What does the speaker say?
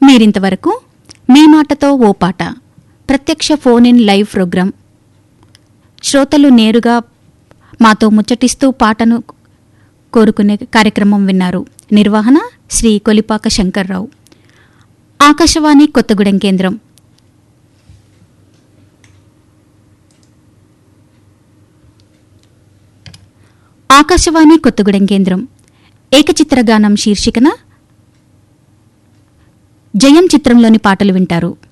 మీరింతవరకు మీ మాటతో ఓ పాట ప్రత్యక్ష ఫోన్ ఇన్ లైవ్ ప్రోగ్రాం శ్రోతలు నేరుగా మాతో ముచ్చటిస్తూ పాటను కోరుకునే కార్యక్రమం విన్నారు. నిర్వహణ శ్రీ కొలిపాక శంకర్రావు. ఆకాశవాణి కొత్తగూడెం కేంద్రం. ఆకాశవాణి కొత్తగూడెం కేంద్రం ఏకచిత్రగానం శీర్షికన జయం చిత్రంలోని పాటలు వింటారు.